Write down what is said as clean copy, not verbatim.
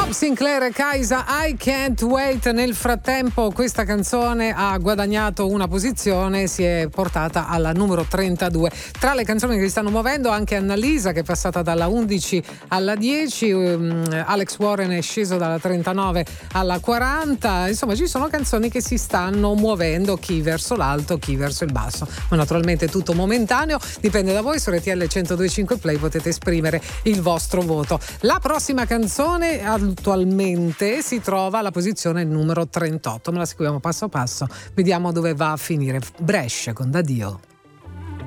Bob Sinclair e Kaisa, I Can't Wait. Nel frattempo questa canzone ha guadagnato una posizione, si è portata alla numero 32. Tra le canzoni che si stanno muovendo anche Annalisa, che è passata dalla 11 alla 10, Alex Warren è sceso dalla 39 alla 40. Insomma, ci sono canzoni che si stanno muovendo, chi verso l'alto, chi verso il basso, ma naturalmente è tutto momentaneo, dipende da voi. Su RTL 102.5 Play potete esprimere il vostro voto. La prossima canzone attualmente si trova alla posizione numero 38, ma la seguiamo passo passo, vediamo dove va a finire. Brescia con D'Addio.